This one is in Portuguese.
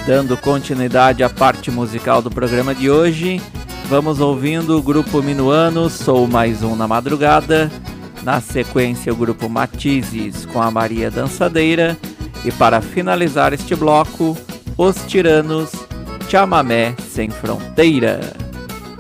Dando continuidade à parte musical do programa de hoje, vamos ouvindo o grupo Minuano, Sou Mais Um na Madrugada. Na sequência, o grupo Matizes com a Maria Dançadeira. E para finalizar este bloco, Os Tiranos, Chamamé Sem Fronteira.